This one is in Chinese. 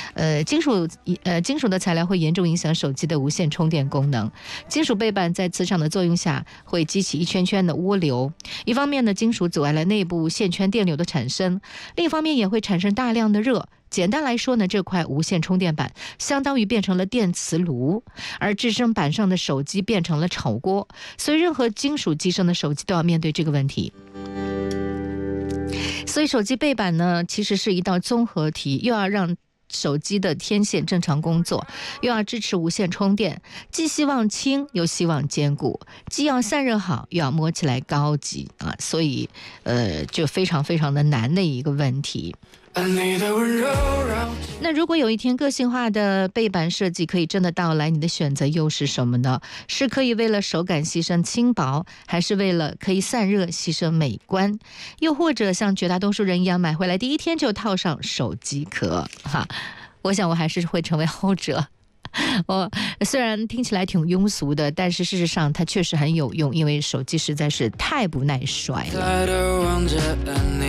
金属的材料会严重影响手机的无线充电功能。金属背板在磁场的作用下会激起一圈圈的涡流，一方面呢，金属阻碍了内部线圈电流的产生，另一方面也会产生大量的热。简单来说呢，这块无线充电板相当于变成了电磁炉，而支撑板上的手机变成了炒锅，所以任何金属机身的手机都要面对这个问题。所以手机背板呢，其实是一道综合题，又要让手机的天线正常工作，又要支持无线充电，既希望轻又希望坚固，既要散热好又要摸起来高级啊，所以就非常非常的难的一个问题。那如果有一天个性化的背板设计可以真的到来，你的选择又是什么呢？是可以为了手感牺牲轻薄，还是为了可以散热牺牲美观？又或者像绝大多数人一样，买回来第一天就套上手机壳？我想我还是会成为后者。虽然听起来挺庸俗的，但是事实上它确实很有用，因为手机实在是太不耐摔了。